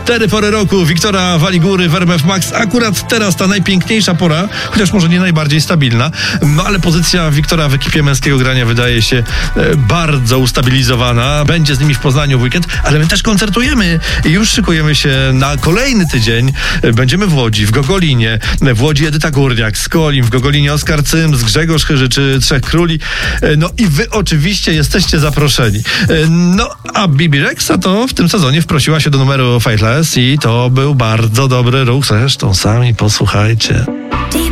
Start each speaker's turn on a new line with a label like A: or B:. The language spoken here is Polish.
A: 4 pory roku Wiktora Waligury w RMF Max. Akurat teraz ta najpiękniejsza pora, chociaż może nie najbardziej stabilna, no ale pozycja Wiktora w ekipie męskiego grania wydaje się bardzo ustabilizowana. Będzie z nimi w Poznaniu w weekend, ale my też koncertujemy i już szykujemy się na kolejny tydzień. Będziemy w Łodzi, w Gogolinie, w Łodzi Edyta Górniak, z Kolim, w Gogolinie Oskar Cyms, Grzegorz Chyży czy Trzech Króli. No i wy oczywiście jesteście zaproszeni. No a Bibi Rexha to w tym sezonie wprosiła się do numeru Faithless i to był bardzo dobry ruch. Zresztą sami posłuchajcie.